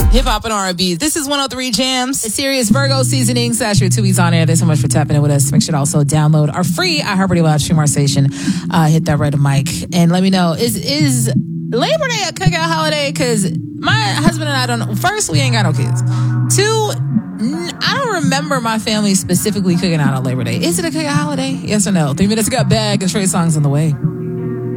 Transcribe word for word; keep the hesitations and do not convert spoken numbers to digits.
hip hop and R and B. This is one oh three Jams, a serious Virgo seasoning. Sash your two weeks on air. Thanks so much for tapping in with us. Make sure to also download our free iHeartRadio live stream our station. Uh, hit that red mic and let me know, is is Labor Day a cookout holiday? Because my husband and I don't know. First, we ain't got no kids. Two, I don't remember my family specifically cooking out on Labor Day. Is it a cookout holiday? Yes or no? Three minutes got bagged and Trey Songz on the way.